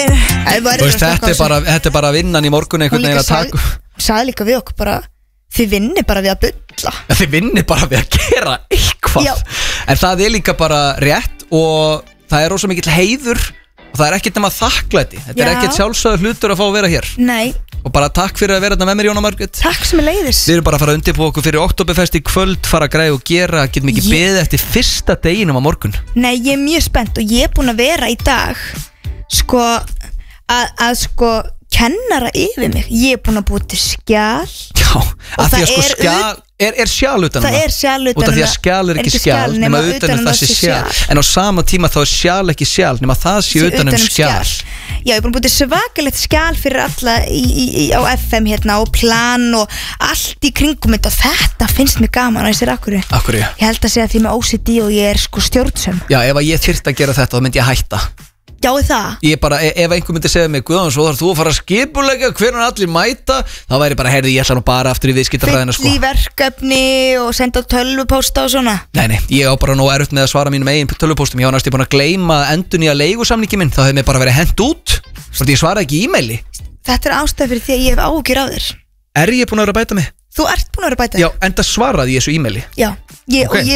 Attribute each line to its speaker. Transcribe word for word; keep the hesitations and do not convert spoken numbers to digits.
Speaker 1: veist, þetta, er bara, þetta er bara vinnan í morgun einhvern veginn að taka.
Speaker 2: Hún sagði líka við okkur bara, þið vinnir bara við að bulla.
Speaker 1: Þið vinnir bara við að gera eitthvað. Já. En það er líka bara rétt og það er rosa mikill heiður og það er ekkert nema þakklæti. Þetta Já. er ekkert sjálfsögður hlutur að fá að vera hér.
Speaker 2: Nei.
Speaker 1: Og bara takk fyrir að vera þetta með mér, Jóna Margrét.
Speaker 2: Takk sem er leiðis.
Speaker 1: Við erum bara að fara að undirbúa okkur fyrir Oktoberfest í kvöld, fara að græða og gera, getum ekki ég... beðið eftir fyrsta deginum á morgun.
Speaker 2: Nei, ég er mjög spennt og ég er búin að vera í dag sko að, að sko kennara yfir mig. Ég er búin að búið til skjal.
Speaker 1: Já, að því að sko skjal er, er skjal utan
Speaker 2: það er skjal utan
Speaker 1: út af því að skjal er ekki skjal nema utan um það sé skjal. En á sama tíma þá er skjal ekki skjal nema það sé utan um skjal.
Speaker 2: Já, ég er búin að búið til svakalegt skjal fyrir alla í, í, í, á F M hérna og plan og allt í kringum þetta og þetta finnst mér gaman að ég sér akkur.
Speaker 1: Akkur, já.
Speaker 2: Ég held að segja að því með O C D og ég er sko stjórnsöm.
Speaker 1: Já, ef ég þyrfti að gera þetta þá myndi ég hætta.
Speaker 2: Já, það.
Speaker 1: Ég bara, ef einhver myndi segja mig Guðjón, svo þarf þú að fara að skipuleggja hvernig allir mæta, þá væri bara, heyrðu, ég ætla nú bara aftur í viðskiptafræðina sko.
Speaker 2: Fyll í verkefni og senda tölvupósta og svona.
Speaker 1: Nei, nei, ég á bara nú erfitt með að svara mínum eigin tölvupóstum. Ég var næstu búin að gleyma endurnýja leigusamningi minn, þá hefði mér bara verið hent út. Fordi ég svara ekki e-maili.
Speaker 2: Þetta er ástæð fyrir því að ég hef áhyggjur á þér.
Speaker 1: Er ég búin að vera að bæta mig?
Speaker 2: Þú ert búin að vera að bæta
Speaker 1: mig? Já, enda svaraði ég þessu e-maili.
Speaker 2: Já, ég, okay. og ég